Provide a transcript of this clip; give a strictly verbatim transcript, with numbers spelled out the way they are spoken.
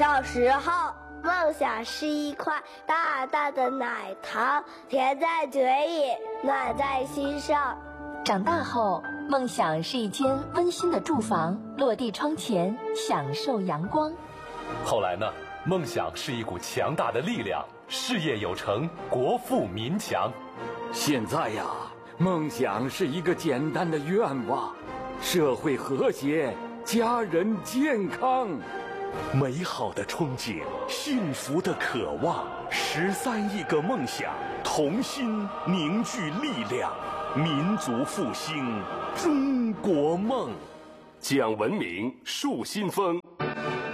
小时候，梦想是一块大大的奶糖，甜在嘴里，暖在心上。 长大后，梦想是一间温馨的住房，落地窗前，享受阳光。 后来呢，梦想是一股强大的力量，事业有成，国富民强。 现在呀，梦想是一个简单的愿望，社会和谐，家人健康。 美好的憧憬，幸福的渴望，十三亿个梦想，同心凝聚力量，民族复兴，中国梦。 讲文明，树新风。